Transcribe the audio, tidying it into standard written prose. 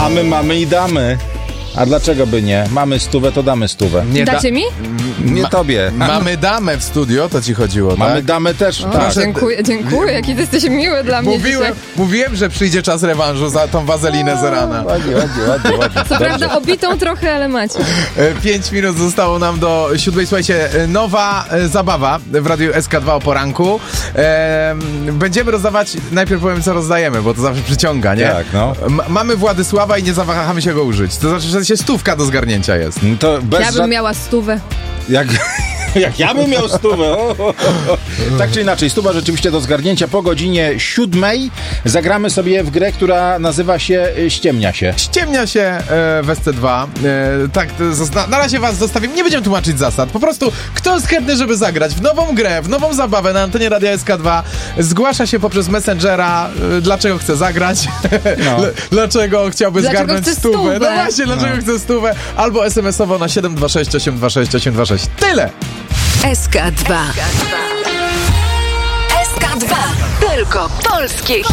A my mamy i damy. A dlaczego by nie? Mamy 100, to damy 100. Nie Dacie mi? Nie tobie. Mamy damę w studio, to ci chodziło, Mamy tak? damę też. O, Tak. dziękuję, jaki ty jesteś miły dla mnie dzisiaj. Mówiłem, że przyjdzie czas rewanżu za tą wazelinę z rana. Ładnie. Co prawda obitą trochę, ale macie. 5 minut zostało nam do 7. Słuchajcie, nowa zabawa w Radiu SK2 o poranku. Będziemy rozdawać, najpierw powiem co rozdajemy, bo to zawsze przyciąga, nie? Tak, no. Mamy Władysława i nie zawahamy się go użyć. To znaczy, że się 100 do zgarnięcia jest. To bez Ja bym miała 100. Jak ja bym miał 100. Tak czy inaczej, 100 rzeczywiście do zgarnięcia po godzinie 7. Zagramy sobie w grę, która nazywa się Ściemnia się. Ściemnia się w SC2. Tak, na razie was zostawimy. Nie będziemy tłumaczyć zasad. Po prostu, kto jest chętny, żeby zagrać w nową grę, w nową zabawę na antenie Radia SK2, zgłasza się poprzez Messengera, dlaczego chce zagrać, No. dlaczego chciałby Dlaczego zgarnąć chce 100. stówę? No właśnie, dlaczego chce 100, albo SMS-owo na 726 826 826. Tyle! SK2. SK2. Tylko polskie hity.